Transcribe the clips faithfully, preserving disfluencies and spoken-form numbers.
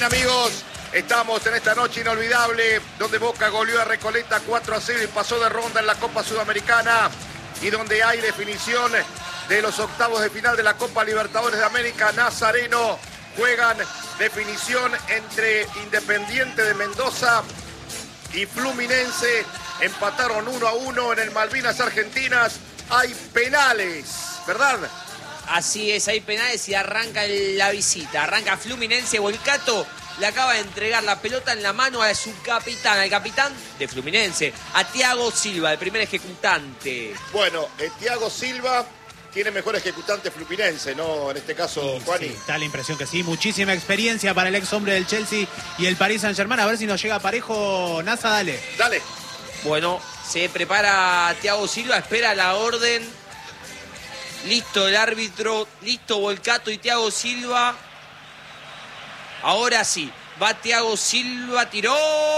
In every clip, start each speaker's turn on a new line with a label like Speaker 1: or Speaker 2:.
Speaker 1: amigos, estamos en esta noche inolvidable donde Boca goleó a Recoleta cuatro a cero y pasó de ronda en la Copa Sudamericana y donde hay definición de los octavos de final de la Copa Libertadores de América. Nazareno juegan definición entre Independiente de Mendoza y Fluminense. Empataron uno a uno en el Malvinas Argentinas. Hay penales, ¿verdad?
Speaker 2: Así es, hay penales y arranca la visita. Arranca Fluminense. Volcato le acaba de entregar la pelota en la mano a su capitán, al capitán de Fluminense, a Thiago Silva, el primer ejecutante.
Speaker 1: Bueno, eh, Thiago Silva tiene mejor ejecutante Fluminense, ¿no? En este caso,
Speaker 3: sí,
Speaker 1: Juani.
Speaker 3: Sí, da la impresión que sí. Muchísima experiencia para el ex hombre del Chelsea y el Paris Saint-Germain. A ver si nos llega parejo. Nasa, dale.
Speaker 1: Dale.
Speaker 2: Bueno, se prepara Thiago Silva, espera la orden. Listo el árbitro, listo Volcato y Thiago Silva. Ahora sí, va Thiago Silva, tiró,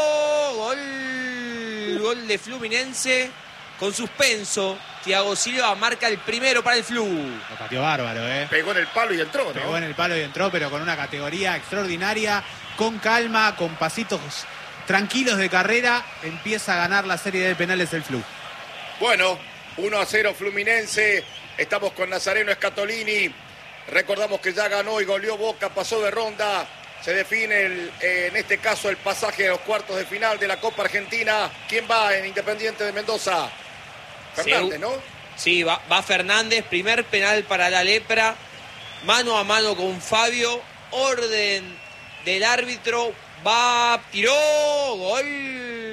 Speaker 2: gol, gol de Fluminense, con suspenso. Thiago Silva marca el primero para el Flu.
Speaker 3: Lo pateó bárbaro, ¿eh?
Speaker 1: Pegó en el palo y entró, ¿no?
Speaker 3: Pegó en el palo y entró, pero con una categoría extraordinaria, con calma, con pasitos tranquilos de carrera, empieza a ganar la serie de penales el Flu.
Speaker 1: Bueno, uno a cero Fluminense. Estamos con Nazareno Scatolini. Recordamos que ya ganó y goleó Boca, pasó de ronda. Se define el, eh, en este caso el pasaje a los cuartos de final de la Copa Argentina. ¿Quién va en Independiente de Mendoza? Fernández, ¿no?
Speaker 2: Sí, va, va Fernández. Primer penal para la Lepra. Mano a mano con Fabio. Orden del árbitro. Va, tiró. Gol.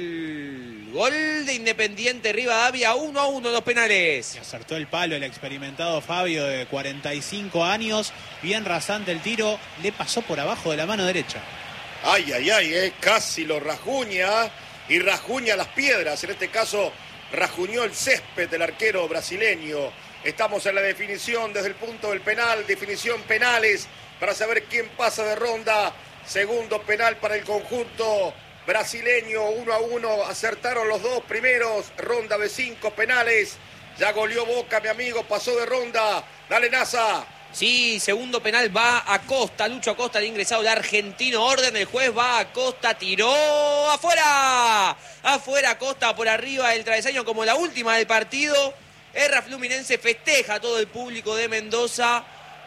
Speaker 2: Gol de Independiente Rivadavia, uno a uno los penales.
Speaker 3: Y acertó el palo el experimentado Fabio de cuarenta y cinco años. Bien rasante el tiro. Le pasó por abajo de la mano derecha.
Speaker 1: Ay, ay, ay, eh, casi lo rajuña. Y rajuña las piedras. En este caso, rajuñó el césped del arquero brasileño. Estamos en la definición desde el punto del penal. Definición penales para saber quién pasa de ronda. Segundo penal para el conjunto brasileño, uno a uno, acertaron los dos primeros, ronda de cinco penales, ya goleó Boca, mi amigo, pasó de ronda, dale Nasa.
Speaker 2: Sí, segundo penal va a Costa, Lucho Acosta, el ingresado del argentino, orden del juez, va a Costa, tiró, afuera, afuera Costa por arriba del travesaño como la última del partido, erra Fluminense, festeja a todo el público de Mendoza,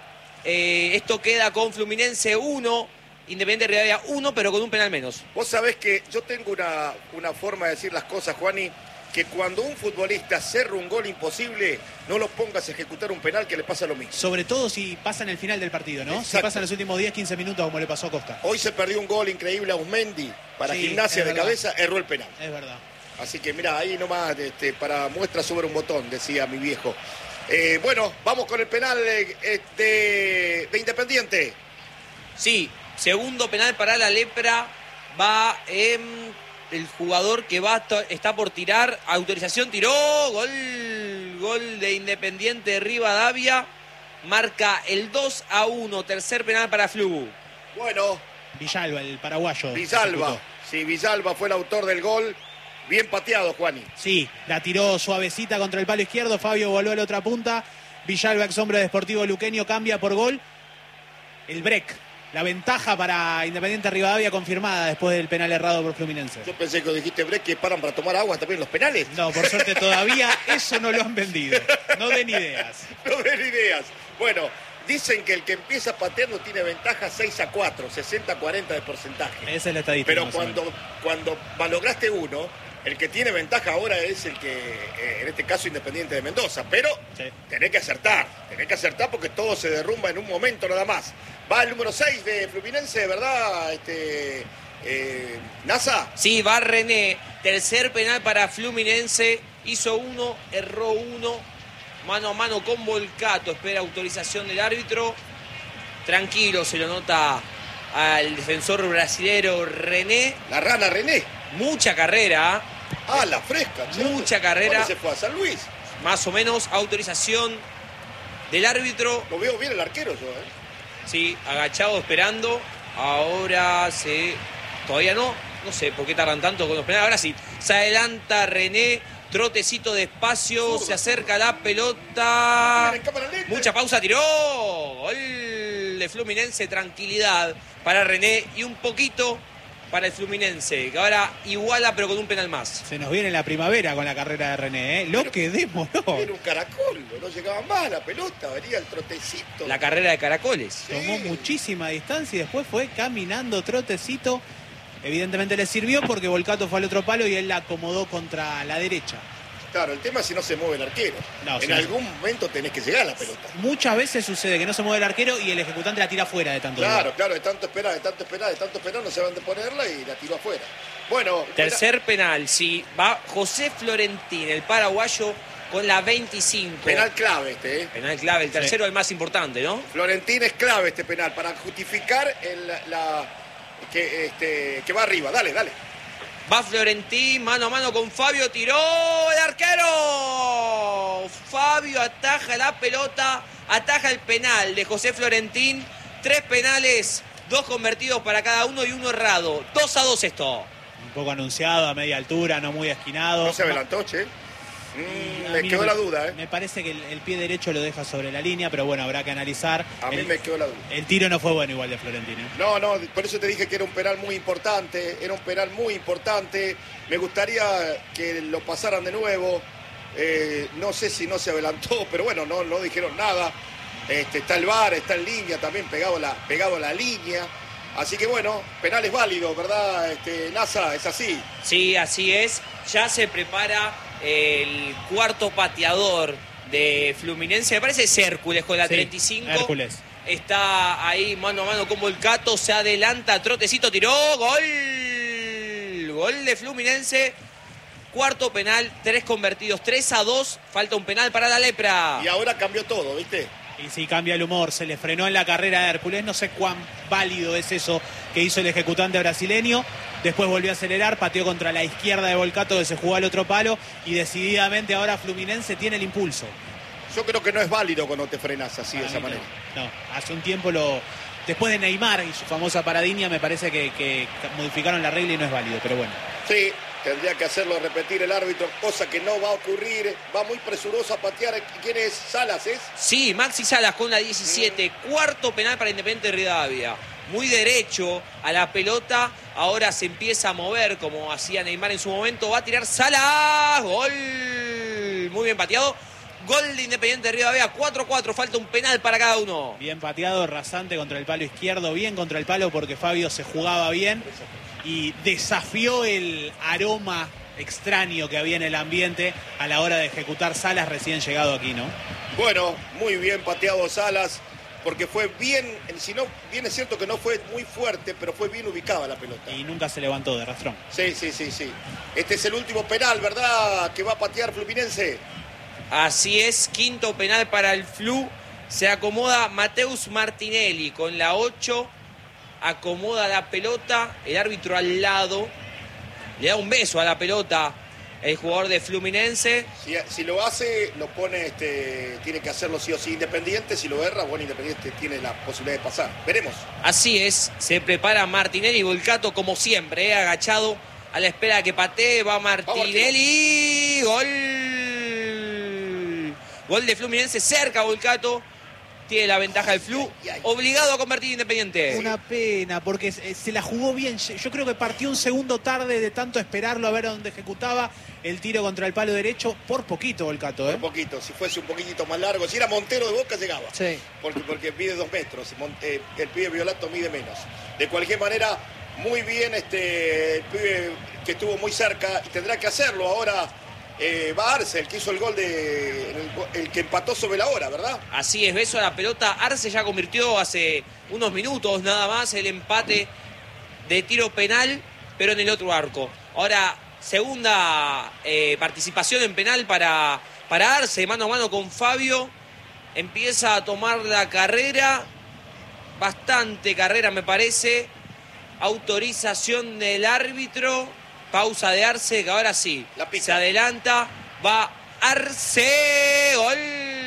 Speaker 2: eh, esto queda con Fluminense uno, Independiente Rivadavia uno, pero con un penal menos.
Speaker 1: Vos sabés que yo tengo una, una forma de decir las cosas, Juani, que cuando un futbolista cerra un gol imposible, no lo pongas a ejecutar un penal que le pasa lo mismo.
Speaker 3: Sobre todo si pasa en el final del partido, ¿no?
Speaker 1: Exacto.
Speaker 3: Si pasa en los últimos diez, quince minutos como le pasó a Costa.
Speaker 1: Hoy se perdió un gol increíble a Usmendi para
Speaker 3: Sí,
Speaker 1: Gimnasia de
Speaker 3: verdad.
Speaker 1: cabeza, erró el penal.
Speaker 3: Es verdad.
Speaker 1: Así que mira, ahí nomás este, para muestra sobre un botón, decía mi viejo. Eh, bueno, vamos con el penal eh, de, de Independiente.
Speaker 2: Sí, segundo penal para la Lepra, va eh, el jugador que va está por tirar, autorización, tiró, gol, gol de Independiente Rivadavia, marca el dos a uno, tercer penal para Flu.
Speaker 1: Bueno,
Speaker 3: Villalba, el paraguayo.
Speaker 1: Villalba,
Speaker 3: ejecutó.
Speaker 1: sí, Villalba fue el autor del gol, bien pateado, Juani.
Speaker 3: Sí, la tiró suavecita contra el palo izquierdo, Fabio volvió a la otra punta, Villalba, ex hombre de Sportivo Luqueño, cambia por gol. El break. La ventaja para Independiente Rivadavia confirmada después del penal errado por Fluminense.
Speaker 1: Yo pensé que dijiste, break, que paran para tomar agua también los penales.
Speaker 3: No, por suerte todavía eso no lo han vendido. No den ideas.
Speaker 1: No den ideas. Bueno, dicen que el que empieza pateando tiene ventaja seis a cuatro, sesenta a cuarenta de porcentaje.
Speaker 3: Esa es la estadística.
Speaker 1: Pero
Speaker 3: más o
Speaker 1: cuando,
Speaker 3: menos.
Speaker 1: cuando malograste uno, el que tiene ventaja ahora es el que, eh, en este caso, Independiente de Mendoza. Pero
Speaker 3: Sí.
Speaker 1: tenés que acertar, tenés que acertar porque todo se derrumba en un momento nada más. Va el número seis de Fluminense, ¿verdad? Este, eh, ¿Nasa?
Speaker 2: Sí, va René, tercer penal para Fluminense, hizo uno, erró uno, mano a mano con Volcato, espera autorización del árbitro, tranquilo, se lo nota al defensor brasilero René,
Speaker 1: La rana René.
Speaker 2: mucha carrera,
Speaker 1: Ah, la fresca. che.
Speaker 2: Mucha carrera.
Speaker 1: ¿Dónde se fue? ¿A San Luis?
Speaker 2: más o menos, autorización del árbitro,
Speaker 1: Lo veo bien el arquero yo, ¿eh?
Speaker 2: sí, agachado esperando, ahora se, todavía no, no sé por qué tardan tanto con los penales, ahora sí, se adelanta René, trotecito despacio, se acerca la pelota,
Speaker 1: Miren, en cámara lenta.
Speaker 2: mucha pausa, tiró, gol de de Fluminense, tranquilidad para René y un poquito para el Fluminense, que ahora iguala pero con un penal más.
Speaker 3: Se nos viene la primavera con la carrera de René, ¿eh? Lo
Speaker 1: Pero,
Speaker 3: que demoró.
Speaker 1: Era un caracol, no llegaba más la pelota, venía el trotecito.
Speaker 2: La carrera de caracoles.
Speaker 1: Sí.
Speaker 3: Tomó muchísima distancia y después fue caminando trotecito. Evidentemente le sirvió porque Volcato fue al otro palo y él la acomodó contra la derecha.
Speaker 1: Claro, el tema es si no se mueve el arquero.
Speaker 3: No,
Speaker 1: en
Speaker 3: sí.
Speaker 1: algún momento tenés que llegar a la pelota.
Speaker 3: Muchas veces sucede que no se mueve el arquero y el ejecutante la tira fuera de tanto
Speaker 1: Claro,
Speaker 3: lugar.
Speaker 1: claro, de tanto esperar, de tanto esperar, de tanto esperar, no se van de ponerla y la tiró afuera. Bueno,
Speaker 2: Tercer penal, sí, va José Florentín, el paraguayo, con la veinticinco.
Speaker 1: penal clave este, ¿eh?
Speaker 2: Penal clave, el tercero el más importante, ¿no?
Speaker 1: Florentín es clave este penal para justificar el, la que, este, que va arriba. Dale, dale.
Speaker 2: Va Florentín, mano a mano con Fabio, tiró el arquero. Fabio ataja la pelota, ataja el penal de José Florentín. Tres penales, dos convertidos para cada uno y uno errado. Dos a dos esto.
Speaker 3: Un poco anunciado, a media altura, no muy esquinado.
Speaker 1: No se adelantó, che.
Speaker 3: Y
Speaker 1: Mm,
Speaker 3: a
Speaker 1: me
Speaker 3: mí
Speaker 1: quedó
Speaker 3: no
Speaker 1: la duda, ¿eh?
Speaker 3: Me parece que el, el pie derecho lo deja sobre la línea, pero bueno, habrá que analizar.
Speaker 1: A mí
Speaker 3: el,
Speaker 1: me quedó la duda.
Speaker 3: el tiro no fue bueno igual de Florentino.
Speaker 1: No, no, por eso te dije que era un penal muy importante, era un penal muy importante. Me gustaría que lo pasaran de nuevo. Eh, no sé si no se adelantó, pero bueno, no, no dijeron nada. Este, está el V A R, está en línea también, pegado a la, pegado a la línea. Así que bueno, penal es válido, ¿verdad, este, NASA? Es así.
Speaker 2: Sí, así es. Ya se prepara el cuarto pateador de Fluminense. Me parece es Hércules con la
Speaker 3: Sí,
Speaker 2: treinta y cinco.
Speaker 3: Hércules.
Speaker 2: Está ahí mano a mano con Volcato. Se adelanta, Trotecito tiró. Gol. Gol de Fluminense. Cuarto penal, tres convertidos, tres a dos. Falta un penal para la Lepra.
Speaker 1: Y ahora cambió todo, ¿viste?
Speaker 3: Y si cambia el humor, se le frenó en la carrera a Hércules. No sé cuán válido es eso que hizo el ejecutante brasileño. Después volvió a acelerar, pateó contra la izquierda de Volcato, que se jugó al otro palo. Y decididamente ahora Fluminense tiene el impulso.
Speaker 1: Yo creo que no es válido cuando te frenas así, de
Speaker 3: Para
Speaker 1: esa
Speaker 3: mí
Speaker 1: manera.
Speaker 3: No, no, hace un tiempo lo... Después de Neymar y su famosa paradiña, me parece que, que modificaron la regla y no es válido, pero bueno.
Speaker 1: Sí, tendría que hacerlo repetir el árbitro, cosa que no va a ocurrir. Va muy presuroso a patear. ¿Quién es? Salas, ¿es?
Speaker 2: Sí, Maxi Salas con la diecisiete. Cuarto penal para Independiente Rivadavia. Muy derecho a la pelota. Ahora se empieza a mover como hacía Neymar en su momento. Va a tirar Salas. Gol. Muy bien pateado. Gol de Independiente Rivadavia. cuatro a cuatro. Falta un penal para cada uno.
Speaker 3: Bien pateado, rasante contra el palo izquierdo, bien contra el palo porque Fabio se jugaba bien y desafió el aroma extraño que había en el ambiente a la hora de ejecutar Salas recién llegado aquí, ¿no?
Speaker 1: Bueno, muy bien pateado Salas, porque fue bien, si no, bien es cierto que no fue muy fuerte, pero fue bien ubicada la pelota.
Speaker 3: Y nunca se levantó de rastrón.
Speaker 1: Sí, sí, sí, sí. Este es el último penal, ¿verdad? Que va a patear Fluminense.
Speaker 2: Así es, quinto penal para el Flu. Se acomoda Mateus Martinelli con la ocho. Acomoda la pelota. El árbitro al lado. Le da un beso a la pelota el jugador de Fluminense.
Speaker 1: Si, si lo hace, lo pone, este, tiene que hacerlo sí o sí Independiente. Si lo erra, bueno, Independiente tiene la posibilidad de pasar. Veremos.
Speaker 2: Así es, se prepara Martinelli. Volcato como siempre, eh, agachado a la espera de que patee. Va Martinelli. Gol. Gol de Fluminense, cerca Volcato. Tiene la ventaja el Flu. Obligado a convertir Independiente.
Speaker 3: Una pena, porque se la jugó bien. Yo creo que partió un segundo tarde de tanto esperarlo a ver a dónde ejecutaba el tiro contra el palo derecho. Por poquito, Volcato, ¿eh?
Speaker 1: Un poquito, si fuese un poquitito más largo. Si era Montero de Boca, llegaba.
Speaker 3: Sí.
Speaker 1: Porque, porque mide dos metros. Eh, el pibe Violato mide menos. De cualquier manera, muy bien este el pibe que estuvo muy cerca y tendrá que hacerlo ahora. Eh, va Arce, el que hizo el gol de el, el que empató sobre la hora, ¿verdad?
Speaker 2: Así es, beso a la pelota. Arce ya convirtió hace unos minutos nada más el empate de tiro penal, pero en el otro arco. Ahora, segunda eh, participación en penal para, para Arce, mano a mano con Fabio. Empieza a tomar la carrera, bastante carrera me parece. Autorización del árbitro. Pausa de Arce, que ahora sí,
Speaker 1: La pita.
Speaker 2: se adelanta, va Arce, gol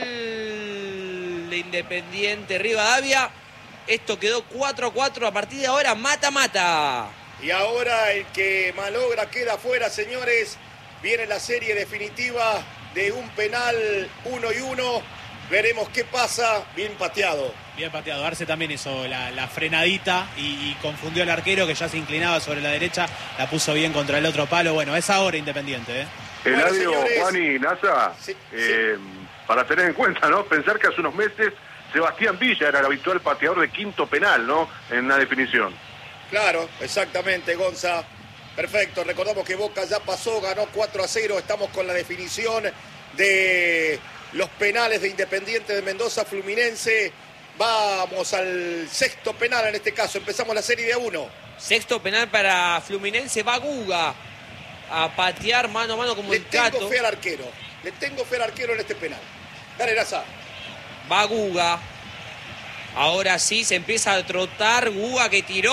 Speaker 2: de Independiente Rivadavia. Esto quedó cuatro a cuatro, a partir de ahora mata-mata.
Speaker 1: Y ahora el que malogra queda fuera, señores. Viene la serie definitiva de un penal uno y uno. Veremos qué pasa. Bien pateado.
Speaker 3: Bien pateado. Arce también hizo la, la frenadita y, y confundió al arquero que ya se inclinaba sobre la derecha. La puso bien contra el otro palo. Bueno, es ahora Independiente, ¿eh?
Speaker 4: Eladio, Juan y Nasa,
Speaker 1: sí,
Speaker 4: eh,
Speaker 1: sí.
Speaker 4: para tener en cuenta, ¿no? Pensar que hace unos meses Sebastián Villa era el habitual pateador de quinto penal, ¿no? En la definición.
Speaker 1: Claro, exactamente, Gonza. Perfecto, recordamos que Boca ya pasó, ganó cuatro a cero. Estamos con la definición de los penales de Independiente de Mendoza, Fluminense. Vamos al sexto penal en este caso. Empezamos la serie de uno.
Speaker 2: Sexto penal para Fluminense. Va Guga a patear mano a mano como
Speaker 1: Le
Speaker 2: el Cato.
Speaker 1: tengo fe al arquero. Le tengo fe al arquero en este penal. Dale, Raza.
Speaker 2: Va Guga. Ahora sí se empieza a trotar. Guga que tiró.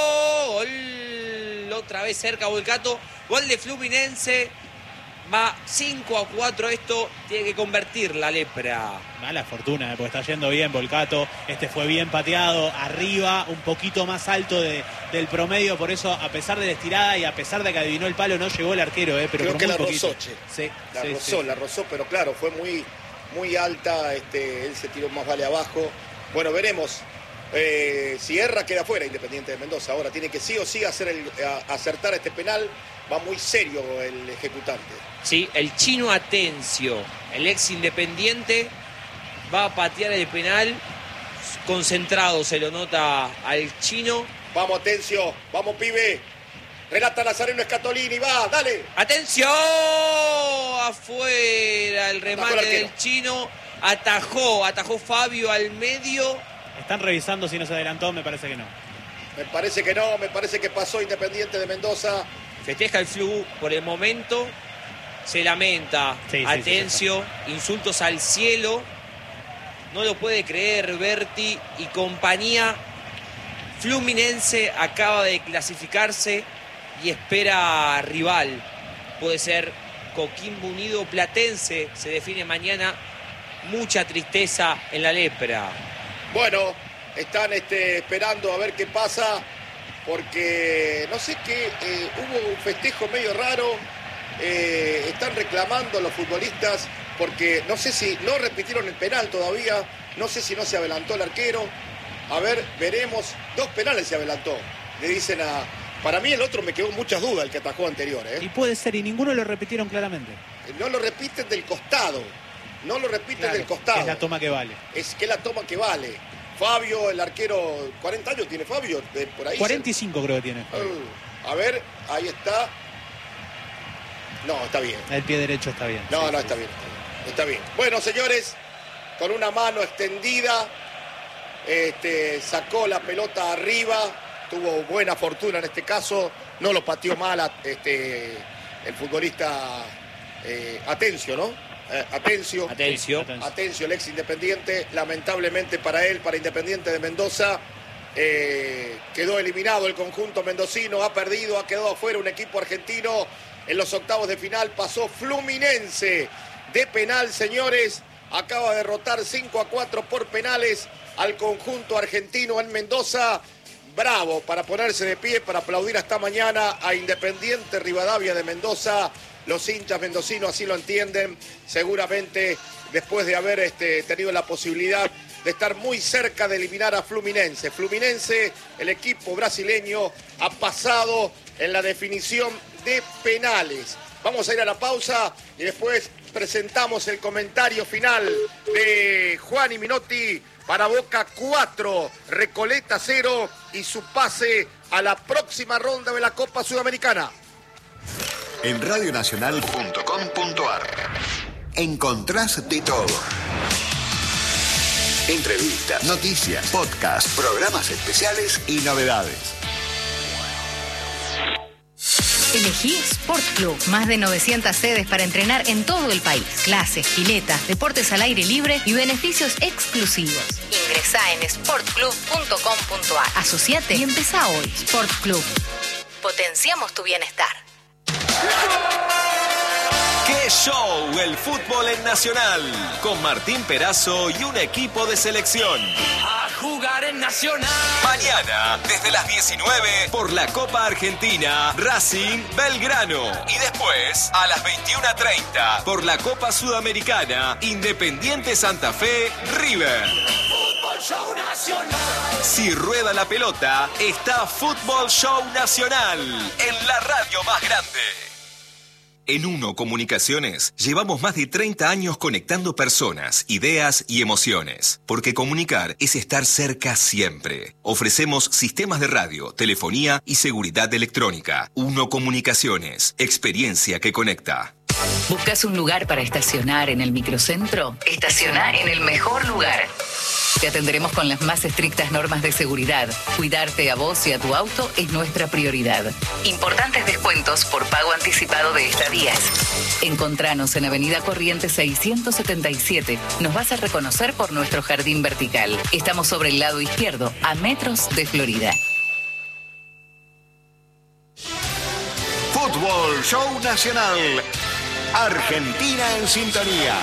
Speaker 2: Gol. Otra vez cerca Volcato. Gol de Fluminense. Va cinco a cuatro. Esto tiene que convertir la Lepra.
Speaker 3: Mala fortuna, porque está yendo bien Volcato. Este fue bien pateado, arriba, un poquito más alto de, del promedio. Por eso, a pesar de la estirada y a pesar de que adivinó el palo, no llegó el arquero, ¿eh? Pero
Speaker 1: Creo
Speaker 3: por
Speaker 1: que
Speaker 3: muy
Speaker 1: la
Speaker 3: poquito.
Speaker 1: rozó, che.
Speaker 3: Sí,
Speaker 1: La
Speaker 3: sí,
Speaker 1: rozó,
Speaker 3: sí.
Speaker 1: la rozó, pero claro, fue muy, muy alta. Este, él se tiró más vale abajo. Bueno, veremos. Eh, si erra, queda fuera Independiente de Mendoza. Ahora tiene que sí o sí hacer el, a, acertar este penal. Va muy serio el ejecutante.
Speaker 2: Sí, el chino Atencio, el ex Independiente, va a patear el penal. Concentrado se lo nota al chino.
Speaker 1: Vamos, Atencio. Vamos, pibe. Relata Nazareno Escatolini. Va, dale.
Speaker 2: ¡Atención! Afuera el remate del chino. Atajó, atajó Fabio al medio.
Speaker 3: Están revisando si no se adelantó, me parece que no.
Speaker 1: Me parece que no, me parece que pasó Independiente de Mendoza.
Speaker 2: Festeja el Flu por el momento. Se lamenta.
Speaker 3: Sí, sí,
Speaker 2: Atencio, sí, insultos al cielo. No lo puede creer Berti y compañía. Fluminense acaba de clasificarse y espera rival. Puede ser Coquimbo Unido o Platense. Se define mañana. Mucha tristeza en la Lepra.
Speaker 1: Bueno, están este, esperando a ver qué pasa, porque no sé qué, eh, hubo un festejo medio raro, eh, están reclamando los futbolistas, porque no sé si no repitieron el penal todavía, no sé si no se adelantó el arquero, a ver, veremos, dos penales se adelantó, le dicen a... Para mí el otro me quedó muchas dudas, el que atajó anterior, ¿eh?
Speaker 3: Y puede ser, y ninguno lo repitieron claramente.
Speaker 1: No lo repiten del costado, no lo repiten
Speaker 3: Claro,
Speaker 1: del costado.
Speaker 3: es la toma que vale.
Speaker 1: Es que la toma que vale. Fabio, el arquero, cuarenta años tiene Fabio, de por ahí.
Speaker 3: cuarenta y cinco creo que tiene.
Speaker 1: Uh, a ver, ahí está. No, está bien.
Speaker 3: El pie derecho está bien.
Speaker 1: No,
Speaker 3: sí,
Speaker 1: no,
Speaker 3: sí,
Speaker 1: está
Speaker 3: sí.
Speaker 1: bien, está bien. Está bien. Bueno, señores, con una mano extendida, este, sacó la pelota arriba, tuvo buena fortuna en este caso, no lo pateó mal a, este, el futbolista eh, Atencio, ¿no? Eh, Atencio.
Speaker 2: Atencio.
Speaker 3: Atencio.
Speaker 1: Atencio, el ex Independiente, lamentablemente para él, para Independiente de Mendoza, eh, quedó eliminado el conjunto mendocino, ha perdido, ha quedado afuera un equipo argentino en los octavos de final, pasó Fluminense de penal, señores, acaba de derrotar cinco a cuatro por penales al conjunto argentino en Mendoza. Bravo para ponerse de pie, para aplaudir hasta mañana a Independiente Rivadavia de Mendoza. Los hinchas mendocinos así lo entienden, seguramente después de haber este, tenido la posibilidad de estar muy cerca de eliminar a Fluminense. Fluminense, el equipo brasileño, ha pasado en la definición de penales. Vamos a ir a la pausa y después presentamos el comentario final de Juan y Minotti para Boca cuatro, Recoleta cero y su pase a la próxima ronda de la Copa Sudamericana.
Speaker 5: En radionacional punto com punto ar encontrás de todo. Entrevistas, noticias, podcasts, programas especiales y novedades.
Speaker 6: Elegí Sport Club. Más de novecientas sedes para entrenar en todo el país. Clases, piletas, deportes al aire libre y beneficios exclusivos. Ingresá en sport club punto com punto ar. Asociate y empezá hoy. Sport Club. Potenciamos tu bienestar.
Speaker 7: ¡Qué show! El fútbol en Nacional. Con Martín Perazo y un equipo de selección.
Speaker 8: A jugar en Nacional.
Speaker 7: Mañana, desde las diecinueve, por la Copa Argentina, Racing Belgrano. Y después, a las veintiuna treinta, por la Copa Sudamericana, Independiente Santa Fe River.
Speaker 8: Fútbol Show Nacional.
Speaker 7: Si rueda la pelota, está Fútbol Show Nacional en la radio más grande. En Uno Comunicaciones llevamos más de treinta años conectando personas, ideas y emociones. Porque comunicar es estar cerca siempre. Ofrecemos sistemas de radio, telefonía y seguridad electrónica. Uno Comunicaciones, experiencia que conecta.
Speaker 6: ¿Buscas un lugar para estacionar en el microcentro? Estaciona en el mejor lugar. Te atenderemos con las más estrictas normas de seguridad. Cuidarte a vos y a tu auto es nuestra prioridad. Importantes descuentos por pago anticipado de estadías. Encontranos en Avenida Corrientes seiscientos setenta y siete. Nos vas a reconocer por nuestro jardín vertical. Estamos sobre el lado izquierdo, a metros de Florida.
Speaker 5: Fútbol Show Nacional. Argentina en sintonía.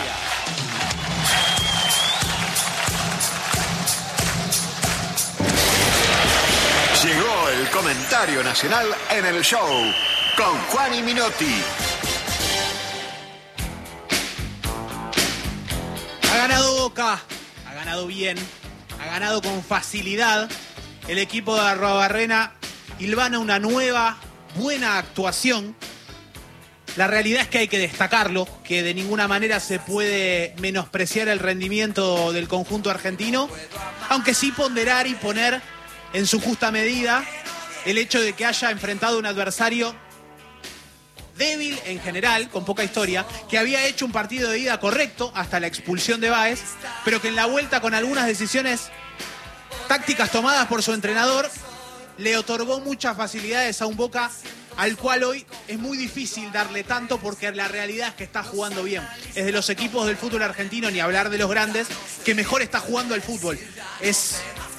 Speaker 5: Llegó el comentario nacional en el show con Juan y Minotti.
Speaker 3: Ha ganado Boca, ha ganado bien, ha ganado con facilidad. El equipo de Arruabarrena hilvana una nueva, buena actuación. La realidad es que hay que destacarlo, que de ninguna manera se puede menospreciar el rendimiento del conjunto argentino, aunque sí ponderar y poner en su justa medida el hecho de que haya enfrentado un adversario débil en general, con poca historia, que había hecho un partido de ida correcto hasta la expulsión de Báez, pero que en la vuelta, con algunas decisiones tácticas tomadas por su entrenador, le otorgó muchas facilidades a un Boca al cual hoy es muy difícil darle tanto, porque la realidad es que está jugando bien. Es de los equipos del fútbol argentino, ni hablar de los grandes, que mejor está jugando al fútbol. Es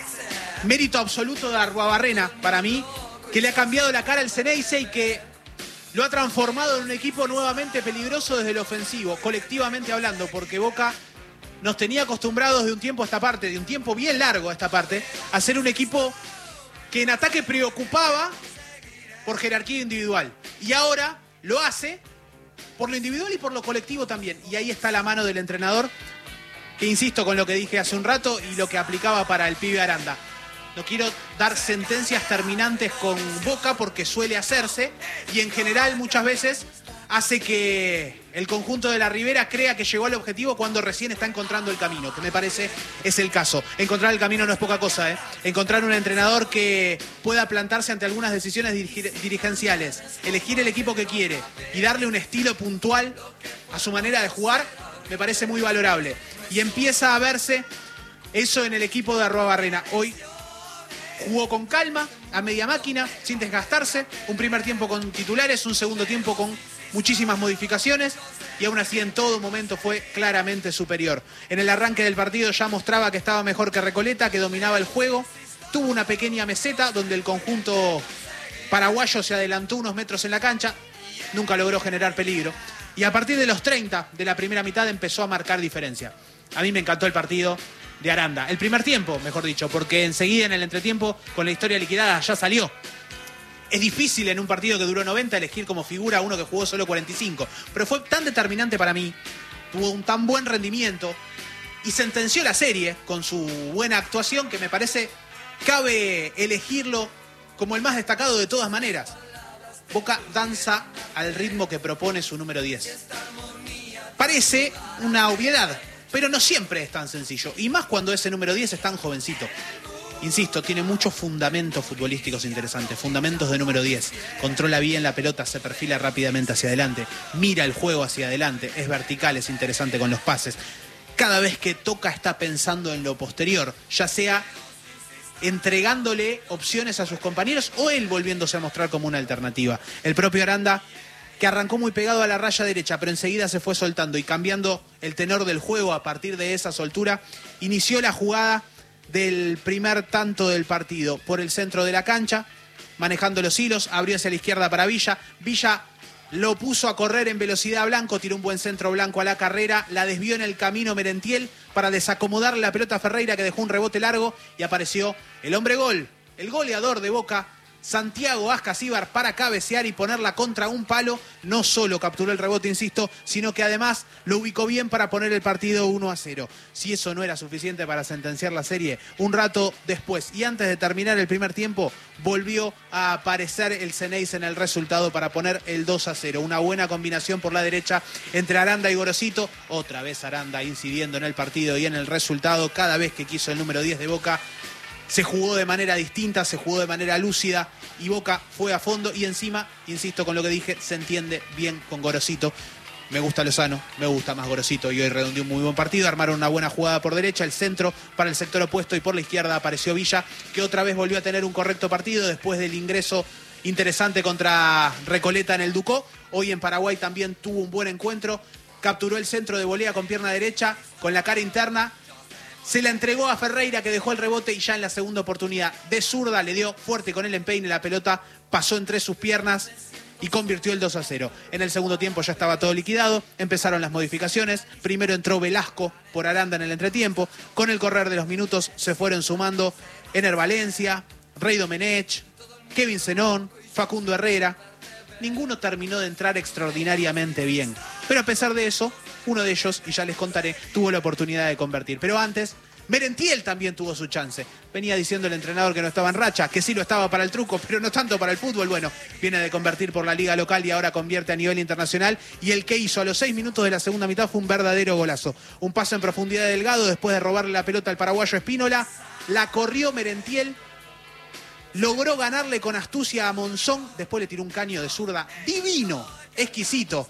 Speaker 3: mérito absoluto de Arruabarrena, para mí, que le ha cambiado la cara al Ceneice y que lo ha transformado en un equipo nuevamente peligroso desde el ofensivo, colectivamente hablando, porque Boca nos tenía acostumbrados de un tiempo a esta parte, de un tiempo bien largo a esta parte, a ser un equipo que en ataque preocupaba por jerarquía individual. Y ahora lo hace por lo individual y por lo colectivo también. Y ahí está la mano del entrenador, que insisto con lo que dije hace un rato y lo que aplicaba para el pibe Aranda. No quiero dar sentencias terminantes con Boca porque suele hacerse, y en general muchas veces hace que el conjunto de la Ribera crea que llegó al objetivo cuando recién está encontrando el camino, que me parece es el caso. Encontrar el camino no es poca cosa, ¿eh? Encontrar un entrenador que pueda plantarse ante algunas decisiones dirigenciales, elegir el equipo que quiere y darle un estilo puntual a su manera de jugar, me parece muy valorable. Y empieza a verse eso en el equipo de Arruabarrena. Hoy jugó con calma, a media máquina, sin desgastarse. Un primer tiempo con titulares, un segundo tiempo con muchísimas modificaciones, y aún así en todo momento fue claramente superior. En el arranque del partido ya mostraba que estaba mejor que Recoleta, que dominaba el juego. Tuvo una pequeña meseta donde el conjunto paraguayo se adelantó unos metros en la cancha, nunca logró generar peligro. Y a partir de los treinta de la primera mitad empezó a marcar diferencia. A mí me encantó el partido de Aranda. El primer tiempo, mejor dicho, porque enseguida en el entretiempo, con la historia liquidada, ya salió. Es difícil en un partido que duró noventa elegir como figura a uno que jugó solo cuarenta y cinco. Pero fue tan determinante para mí, tuvo un tan buen rendimiento y sentenció la serie con su buena actuación, que me parece cabe elegirlo como el más destacado de todas maneras. Boca danza al ritmo que propone su número diez. Parece una obviedad, pero no siempre es tan sencillo. Y más cuando ese número diez es tan jovencito. Insisto, tiene muchos fundamentos futbolísticos interesantes. Fundamentos de número diez. Controla bien la pelota, se perfila rápidamente hacia adelante. Mira el juego hacia adelante. Es vertical, es interesante con los pases. Cada vez que toca está pensando en lo posterior. Ya sea entregándole opciones a sus compañeros o él volviéndose a mostrar como una alternativa. El propio Aranda, que arrancó muy pegado a la raya derecha, pero enseguida se fue soltando y cambiando el tenor del juego a partir de esa soltura, inició la jugada del primer tanto del partido por el centro de la cancha, manejando los hilos, abrió hacia la izquierda para Villa. Villa lo puso a correr en velocidad Blanco, tiró un buen centro Blanco a la carrera, la desvió en el camino Merentiel para desacomodar la pelota a Ferreira, que dejó un rebote largo y apareció el hombre gol, el goleador de Boca, Santiago Ascasíbar para cabecear y ponerla contra un palo. No solo capturó el rebote, insisto, sino que además lo ubicó bien para poner el partido uno a cero. Si eso no era suficiente para sentenciar la serie, un rato después y antes de terminar el primer tiempo, volvió a aparecer el Ceneice en el resultado para poner el dos a cero. Una buena combinación por la derecha entre Aranda y Gorosito. Otra vez Aranda incidiendo en el partido y en el resultado. Cada vez que quiso el número diez de Boca, se jugó de manera distinta, se jugó de manera lúcida y Boca fue a fondo y encima, insisto con lo que dije, se entiende bien con Gorosito. Me gusta Lozano, me gusta más Gorosito y hoy redondeó un muy buen partido. Armaron una buena jugada por derecha, el centro para el sector opuesto y por la izquierda apareció Villa, que otra vez volvió a tener un correcto partido después del ingreso interesante contra Recoleta en el Ducó. Hoy en Paraguay también tuvo un buen encuentro, capturó el centro de volea con pierna derecha, con la cara interna. Se la entregó a Ferreira, que dejó el rebote y ya en la segunda oportunidad de zurda le dio fuerte con el empeine. La pelota pasó entre sus piernas y convirtió el dos a cero. En el segundo tiempo ya estaba todo liquidado. Empezaron las modificaciones. Primero entró Velasco por Aranda en el entretiempo. Con el correr de los minutos se fueron sumando Ener Valencia, Rey Domenech, Kevin Zenón, Facundo Herrera. Ninguno terminó de entrar extraordinariamente bien. Pero a pesar de eso, uno de ellos, y ya les contaré, tuvo la oportunidad de convertir. Pero antes, Merentiel también tuvo su chance. Venía diciendo el entrenador que no estaba en racha, que sí lo estaba para el truco, pero no tanto para el fútbol. Bueno, viene de convertir por la liga local y ahora convierte a nivel internacional. Y el que hizo a los seis minutos de la segunda mitad fue un verdadero golazo. Un pase en profundidad de Delgado después de robarle la pelota al paraguayo Espínola. La corrió Merentiel. Logró ganarle con astucia a Monzón. Después le tiró un caño de zurda divino, exquisito,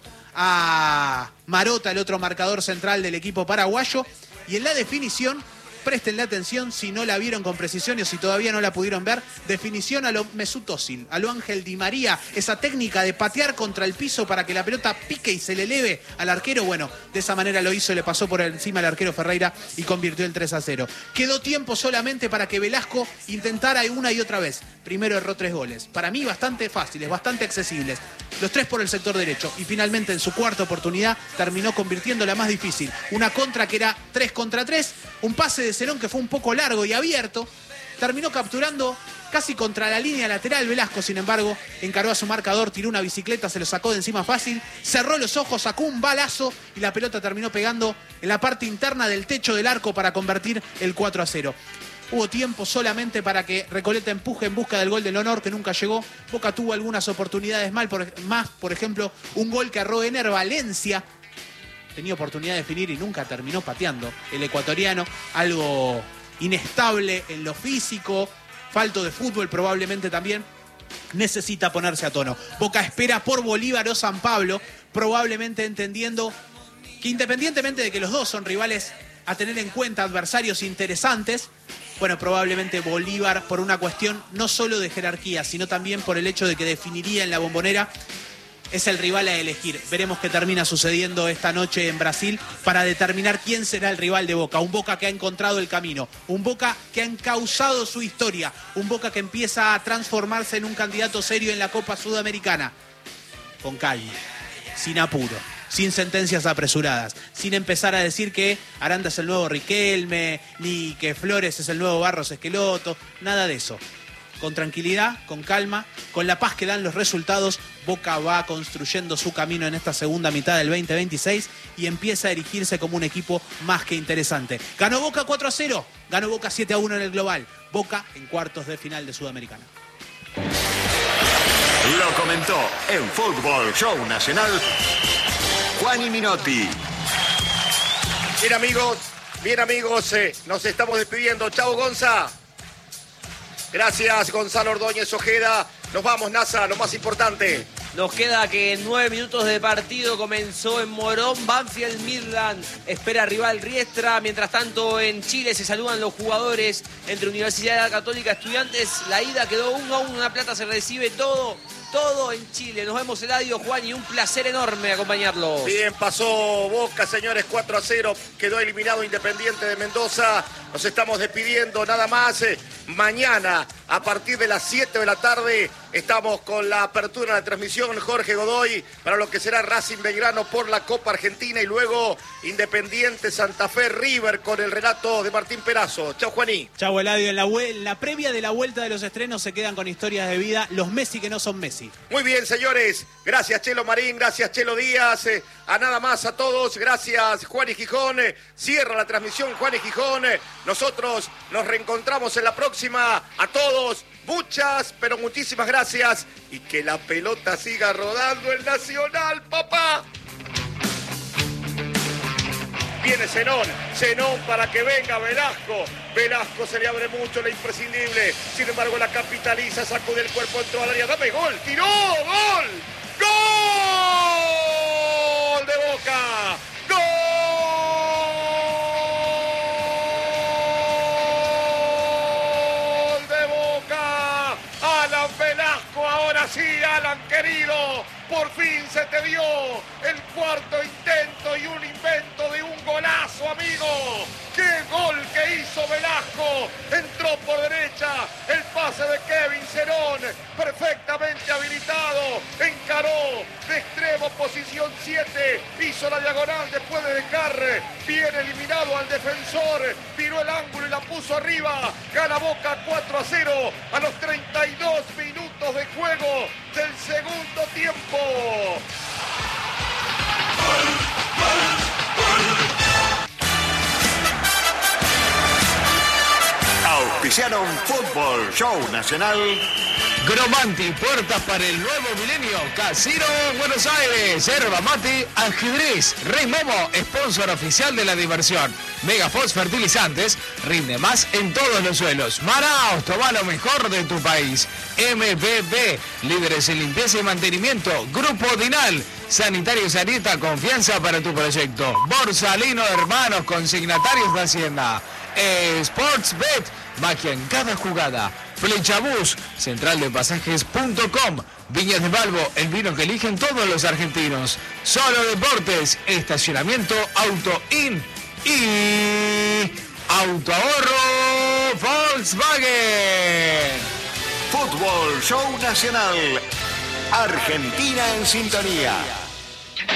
Speaker 3: a Marota, el otro marcador central del equipo paraguayo. Y en la definición, prestenle atención si no la vieron con precisión o si todavía no la pudieron ver, definición a lo Mesut Özil, a lo Ángel Di María, esa técnica de patear contra el piso para que la pelota pique y se le eleve al arquero. Bueno, de esa manera lo hizo, le pasó por encima al arquero Ferreira y convirtió el tres a cero. Quedó tiempo solamente para que Velasco intentara una y otra vez. Primero erró tres goles, para mí bastante fáciles, bastante accesibles, los tres por el sector derecho, y finalmente en su cuarta oportunidad terminó convirtiendo la más difícil, una contra que era tres contra tres, un pase de Zenón que fue un poco largo y abierto, terminó capturando casi contra la línea lateral Velasco. Sin embargo, encaró a su marcador, tiró una bicicleta, se lo sacó de encima fácil, cerró los ojos, sacó un balazo y la pelota terminó pegando en la parte interna del techo del arco para convertir el cuatro a cero. Hubo tiempo solamente para que Recoleta empuje en busca del gol del honor, que nunca llegó. Boca tuvo algunas oportunidades mal, por, más, por ejemplo, un gol que erró Ener Valencia. Tenía oportunidad de definir y nunca terminó pateando el ecuatoriano. Algo inestable en lo físico, falto de fútbol probablemente también. Necesita ponerse a tono. Boca espera por Bolívar o San Pablo, probablemente entendiendo que independientemente de que los dos son rivales a tener en cuenta, adversarios interesantes, bueno, probablemente Bolívar por una cuestión no solo de jerarquía, sino también por el hecho de que definiría en la Bombonera, es el rival a elegir. Veremos qué termina sucediendo esta noche en Brasil para determinar quién será el rival de Boca. Un Boca que ha encontrado el camino, un Boca que ha encauzado su historia, un Boca que empieza a transformarse en un candidato serio en la Copa Sudamericana. Con calma, sin apuro, sin sentencias apresuradas, sin empezar a decir que Aranda es el nuevo Riquelme, ni que Flores es el nuevo Barros Esqueloto, nada de eso. Con tranquilidad, con calma, con la paz que dan los resultados, Boca va construyendo su camino en esta segunda mitad del veinte veintiséis y empieza a erigirse como un equipo más que interesante. Ganó Boca cuatro a cero, ganó Boca siete a uno en el global. Boca en cuartos de final de Sudamericana.
Speaker 5: Lo comentó en Fútbol Show Nacional Juani Minotti.
Speaker 1: Bien amigos, bien amigos, eh, nos estamos despidiendo. Chao Gonza. Gracias Gonzalo Ordóñez Ojeda. Nos vamos, NASA, lo más importante.
Speaker 2: Nos queda que en nueve minutos de partido comenzó en Morón, Banfield Midland espera rival Riestra. Mientras tanto en Chile se saludan los jugadores entre Universidad Católica Estudiantes. La ida quedó uno a uno, una plata se recibe todo. Todo en Chile. Nos vemos, Eladio, Juan, y un placer enorme acompañarlos.
Speaker 1: Bien, pasó Boca, señores, cuatro a cero. Quedó eliminado Independiente de Mendoza. nos estamos despidiendo nada más. Eh, mañana, a partir de las siete de la tarde, estamos con la apertura de la transmisión Jorge Godoy para lo que será Racing Belgrano por la Copa Argentina y luego Independiente Santa Fe River con el relato de Martín Perazo. Chau, Juaní.
Speaker 3: Chau, Eladio. En la, en la previa de la vuelta de los estrenos se quedan con historias de vida los Messi que no son Messi.
Speaker 1: Muy bien, señores. Gracias, Chelo Marín. Gracias, Chelo Díaz. Eh, a nada más a todos. Gracias, Juan y Gijón. Eh, cierra la transmisión Juan y Gijón. Eh, nosotros nos reencontramos en la próxima. A todos, muchas, pero muchísimas gracias. Y que la pelota siga rodando en Nacional, papá. Viene Zenón, Zenón para que venga Velasco. Velasco se le abre mucho la imprescindible. Sin embargo, la capitaliza, sacude el cuerpo, entró al área. Dame gol, tiró, gol. ¡Gol de Boca! ¡Gol de Boca! Alan Velasco, ahora sí, Alan querido. Por fin se te dio el cuarto intento y un invento de un golazo, amigo. ¡Qué gol que hizo Velasco! Entró por derecha, el pase de Kevin Zenón, perfectamente habilitado. Encaró de extremo, posición siete, hizo la diagonal después de dejar bien eliminado al defensor. Tiró el ángulo y la puso arriba. Gana Boca cuatro a cero a los treinta y dos minutos de juego del segundo tiempo.
Speaker 5: Auspiciaron Fútbol Show Nacional.
Speaker 9: Gromanti, puertas para el nuevo milenio. Casino Buenos Aires. Yerba mate, ajedrez. Rey Momo, sponsor oficial de la diversión. Megafox Fertilizantes, rinde más en todos los suelos. Manaos, toma lo mejor de tu país. M B B, líderes en limpieza y mantenimiento. Grupo Dinal, Sanitarios Arieta, confianza para tu proyecto. Borsalino Hermanos, consignatarios de Hacienda. Eh, Sportsbet, magia en cada jugada. Flechabús, central de pasajes punto com. Viñas de Balbo, el vino que eligen todos los argentinos. Solo Deportes, estacionamiento Auto In y Autoahorro Volkswagen.
Speaker 5: Fútbol Show Nacional. Argentina en sintonía.